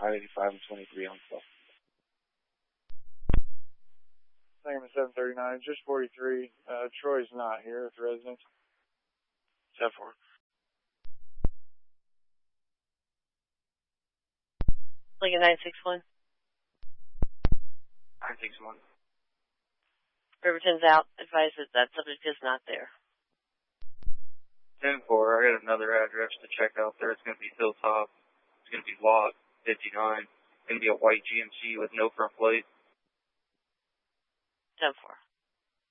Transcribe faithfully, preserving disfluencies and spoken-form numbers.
five eighty-five and twenty-three on twelve. Name is seven thirty-nine, just forty-three. Uh, Troy's not here with the residents. ten four. Lincoln nine six one. nine six one. Riverton's out. Advise that that subject is not there. ten four, I got another address to check out there. It's going to be Hilltop. It's going to be lot fifty-nine. It's going to be a white G M C with no front plate. ten four.